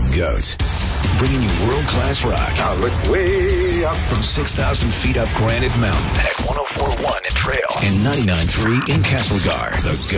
GOAT. Bringing you world-class rock. Now look way up. From 6,000 feet up Granite Mountain at 104.1 in Trail and 99.3 in Castlegar. The